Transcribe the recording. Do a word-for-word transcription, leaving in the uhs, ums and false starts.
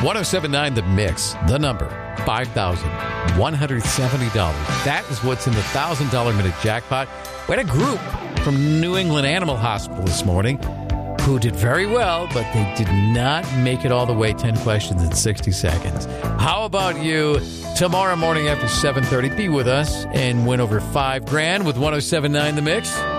one oh seven point nine The Mix, the number, five thousand one hundred seventy dollars. That is what's in the one thousand dollars minute jackpot. We had a group from New England Animal Hospital this morning who did very well, but they did not make it all the way. ten questions in sixty seconds. How about you? Tomorrow morning after seven thirty, be with us and win over five grand with one oh seven point nine The Mix.